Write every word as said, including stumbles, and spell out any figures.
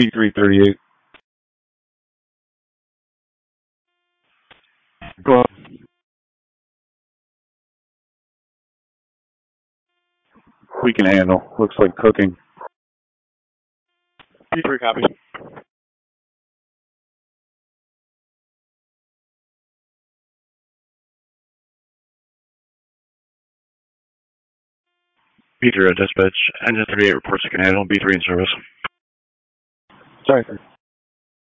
B three thirty-eight. Go up. We can handle. Looks like cooking. B three copy. B three at dispatch. Engine thirty-eight reports it can handle. B three in service. Sorry, sir.